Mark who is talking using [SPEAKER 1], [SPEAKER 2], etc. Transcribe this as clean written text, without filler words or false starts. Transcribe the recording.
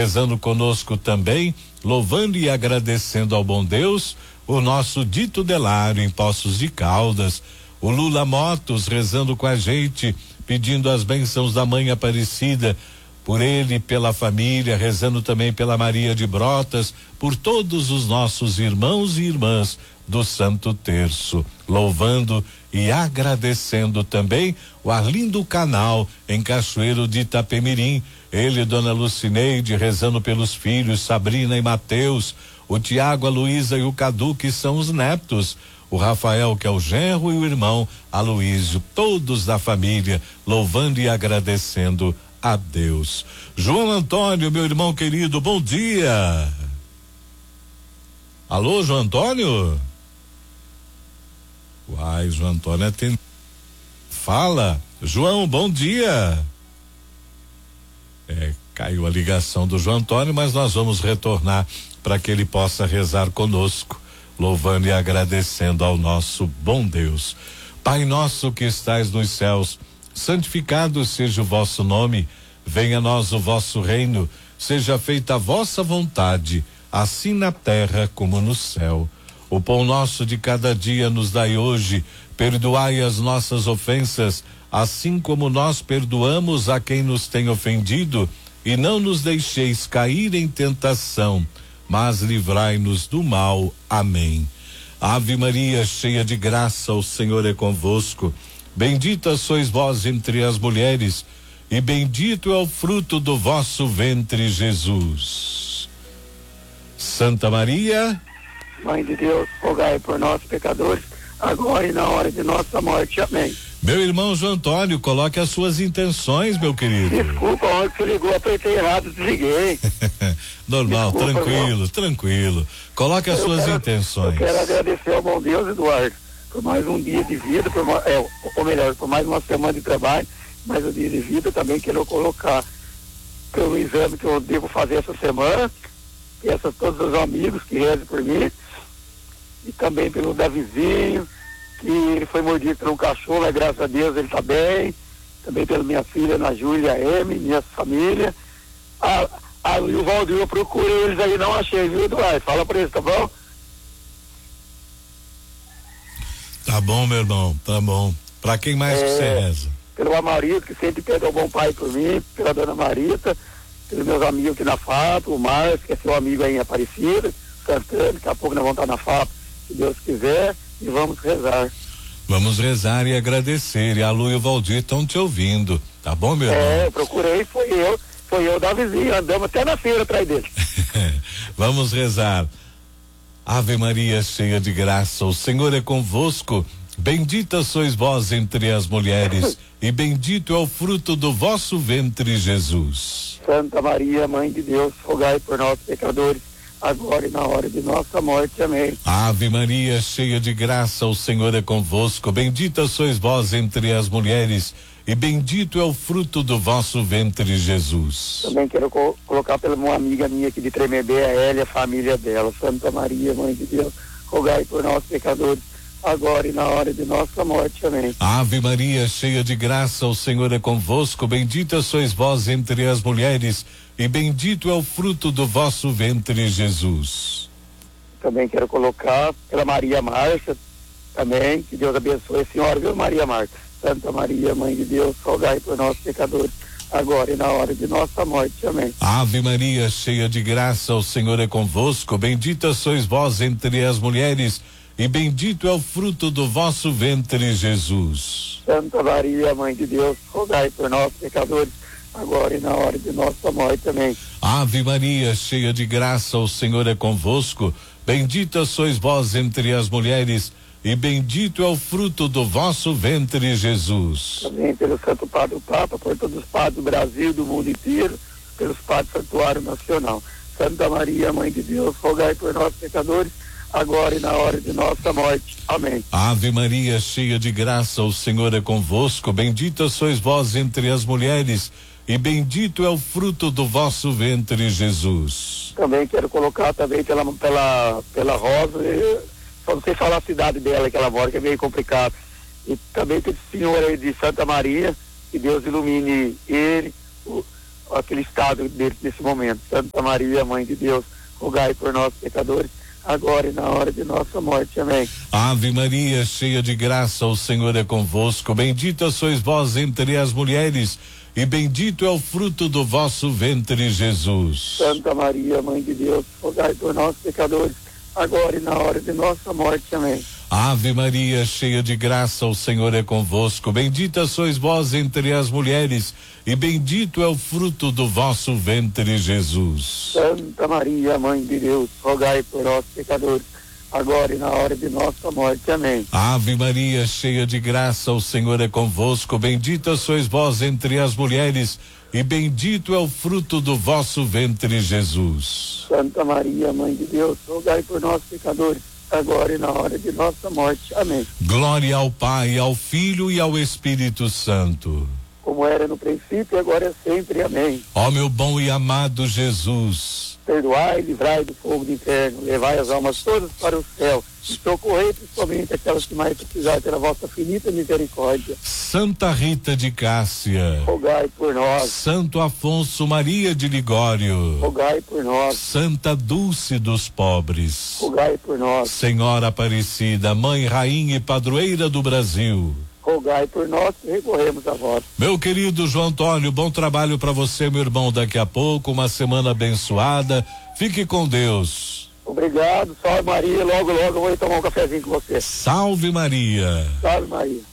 [SPEAKER 1] rezando conosco também, louvando e agradecendo ao bom Deus, o nosso Dito Delário em Poços de Caldas, o Lula Motos rezando com a gente, pedindo as bênçãos da Mãe Aparecida, por ele, pela família, rezando também pela Maria de Brotas, por todos os nossos irmãos e irmãs do Santo Terço, louvando e agradecendo também o Arlindo Canal em Cachoeiro de Itapemirim, ele, Dona Lucineide, rezando pelos filhos Sabrina e Mateus, o Tiago, a Luísa e o Cadu, que são os netos, o Rafael, que é o genro, e o irmão Aloísio, todos da família, louvando e agradecendo a Deus. João Antônio, meu irmão querido, bom dia. Alô, João Antônio? Uai, João Antônio atende. Fala, João, bom dia. Caiu a ligação do João Antônio, mas nós vamos retornar para que ele possa rezar conosco, louvando e agradecendo ao nosso bom Deus. Pai nosso que estais nos céus, santificado seja o vosso nome, venha a nós o vosso reino, seja feita a vossa vontade, assim na terra como no céu. O pão nosso de cada dia nos dai hoje, perdoai as nossas ofensas, assim como nós perdoamos a quem nos tem ofendido, e não nos deixeis cair em tentação, mas livrai-nos do mal. Amém. Ave Maria, cheia de graça, o Senhor é convosco. Bendita sois vós entre as mulheres, e bendito é o fruto do vosso ventre, Jesus. Santa Maria,
[SPEAKER 2] Mãe de Deus, rogai por nós, pecadores, agora e na hora de nossa morte. Amém.
[SPEAKER 1] Meu irmão João Antônio, coloque as suas intenções, meu querido.
[SPEAKER 2] Desculpa, onde você ligou, apertei errado, desliguei.
[SPEAKER 1] Normal,
[SPEAKER 2] Desculpa,
[SPEAKER 1] tranquilo. Coloque as suas intenções.
[SPEAKER 2] Eu quero agradecer ao bom Deus, Eduardo, por mais um dia de vida, por mais uma semana de trabalho, mais um dia de vida. Também quero colocar pelo exame que eu devo fazer essa semana, e todos os amigos que rezam por mim, e também pelo Davizinho, que ele foi mordido por um cachorro, mas graças a Deus ele está bem. Também pela minha filha, Ana Júlia M, minha família. E o Valdir, eu procurei eles aí, não achei, viu, Eduardo? Fala pra eles, tá bom?
[SPEAKER 1] Tá bom, meu irmão, tá bom. Pra quem mais que você reza?
[SPEAKER 2] Pelo Amarito, que sempre pede ao bom pai por mim, pela dona Marita, pelos meus amigos aqui na FAP, o Márcio, que é seu amigo aí em Aparecida, Santana, daqui a pouco nós vamos estar na FAP, se Deus quiser, e vamos rezar.
[SPEAKER 1] Vamos rezar e agradecer, e a Lu e o Valdir estão te ouvindo, tá bom, meu irmão?
[SPEAKER 2] Eu procurei, foi eu da vizinha, andamos até na feira atrás dele.
[SPEAKER 1] Vamos rezar. Ave Maria, cheia de graça, o Senhor é convosco, bendita sois vós entre as mulheres, e bendito é o fruto do vosso ventre, Jesus.
[SPEAKER 2] Santa Maria, Mãe de Deus, rogai por nós, pecadores, agora e na hora de nossa morte. Amém.
[SPEAKER 1] Ave Maria, cheia de graça, o Senhor é convosco, bendita sois vós entre as mulheres, e bendito é o fruto do vosso ventre, Jesus.
[SPEAKER 2] Também quero colocar pela uma amiga minha aqui de Tremembé, a Hélia, a família dela. Santa Maria, Mãe de Deus, rogai por nós, pecadores, agora e na hora de nossa morte. Amém.
[SPEAKER 1] Ave Maria, cheia de graça, o Senhor é convosco, bendita sois vós entre as mulheres, e bendito é o fruto do vosso ventre, Jesus.
[SPEAKER 2] Também quero colocar pela Maria Márcia, também, que Deus abençoe a senhora, viu, Maria Márcia? Santa Maria, Mãe de Deus, rogai por nós, pecadores, agora e na hora de nossa morte. Amém.
[SPEAKER 1] Ave Maria, cheia de graça, o Senhor é convosco, bendita sois vós entre as mulheres, e bendito é o fruto do vosso ventre, Jesus.
[SPEAKER 2] Santa Maria, Mãe de Deus, rogai por nós, pecadores, agora e na hora de nossa morte. Amém.
[SPEAKER 1] Ave Maria, cheia de graça, o Senhor é convosco, bendita sois vós entre as mulheres, e bendito é o fruto do vosso ventre, Jesus.
[SPEAKER 2] Também pelo Santo Padre Papa, por todos os padres do Brasil, do mundo inteiro, pelos padres do Santuário Nacional. Santa Maria, Mãe de Deus, rogai por nós, pecadores, agora e na hora de nossa morte. Amém.
[SPEAKER 1] Ave Maria, cheia de graça, o Senhor é convosco, bendita sois vós entre as mulheres, e bendito é o fruto do vosso ventre, Jesus.
[SPEAKER 2] Também quero colocar também pela Rosa, só não sei falar a cidade dela que ela mora, que é meio complicado. E também tem esse senhor aí de Santa Maria, que Deus ilumine ele, aquele estado dele nesse momento. Santa Maria, Mãe de Deus, rogai por nós pecadores, agora e na hora de nossa morte. Amém.
[SPEAKER 1] Ave Maria, cheia de graça, o Senhor é convosco. Bendita sois vós entre as mulheres, e bendito é o fruto do vosso ventre, Jesus.
[SPEAKER 2] Santa Maria, Mãe de Deus, rogai por nós pecadores, agora e na hora de nossa morte. Amém.
[SPEAKER 1] Ave Maria, cheia de graça, o Senhor é convosco. Bendita sois vós entre as mulheres, e bendito é o fruto do vosso ventre, Jesus.
[SPEAKER 2] Santa Maria, Mãe de Deus, rogai por nós pecadores, agora e na hora de nossa morte. Amém.
[SPEAKER 1] Ave Maria, cheia de graça, o Senhor é convosco. Bendita sois vós entre as mulheres, e bendito é o fruto do vosso ventre, Jesus.
[SPEAKER 2] Santa Maria, Mãe de Deus, rogai por nós pecadores, agora e na hora de nossa morte. Amém.
[SPEAKER 1] Glória ao Pai, ao Filho e ao Espírito Santo.
[SPEAKER 2] Como era no princípio e agora é sempre. Amém.
[SPEAKER 1] Ó meu bom e amado Jesus,
[SPEAKER 2] perdoai e livrai do fogo do inferno, levai as almas todas para o céu, e socorrei principalmente aquelas que mais precisarem pela vossa finita misericórdia.
[SPEAKER 1] Santa Rita de Cássia,
[SPEAKER 2] rogai por nós.
[SPEAKER 1] Santo Afonso Maria de Ligório,
[SPEAKER 2] rogai por nós.
[SPEAKER 1] Santa Dulce dos Pobres,
[SPEAKER 2] rogai por nós.
[SPEAKER 1] Senhora Aparecida, Mãe, Rainha e Padroeira do Brasil,
[SPEAKER 2] rogai por nós que recorremos a vós.
[SPEAKER 1] Meu querido João Antônio, bom trabalho para você, meu irmão, daqui a pouco, uma semana abençoada, fique com Deus.
[SPEAKER 2] Obrigado, salve Maria, logo eu vou ir tomar um cafezinho com você.
[SPEAKER 1] Salve Maria.
[SPEAKER 2] Salve Maria.